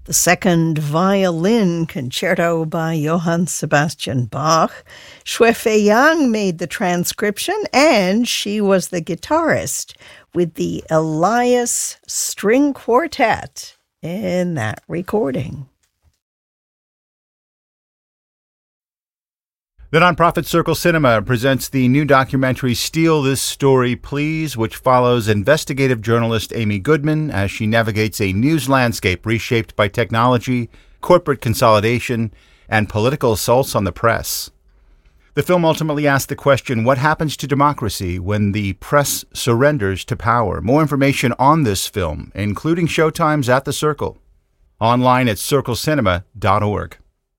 the second violin concerto by Johann Sebastian Bach. Xue Feiyang made the transcription, and she was the guitarist with the Elias String Quartet in that recording. The nonprofit Circle Cinema presents the new documentary Steal This Story, Please, which follows investigative journalist Amy Goodman as she navigates a news landscape reshaped by technology, corporate consolidation, and political assaults on the press. The film ultimately asks the question, what happens to democracy when the press surrenders to power? More information on this film, including showtimes at the Circle, online at circlecinema.org.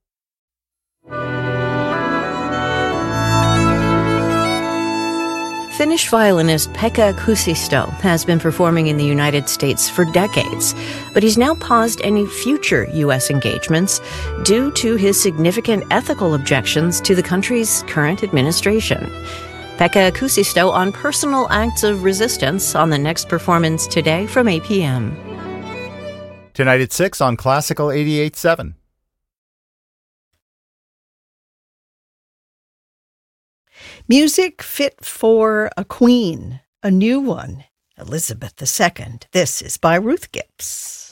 Finnish violinist Pekka Kuusisto has been performing in the United States for decades, but he's now paused any future U.S. engagements due to his significant ethical objections to the country's current administration. Pekka Kuusisto on personal acts of resistance on the next performance today from 8 p.m. Tonight at 6 on Classical 88.7. Music fit for a queen, a new one, Elizabeth II. This is by Ruth Gibbs.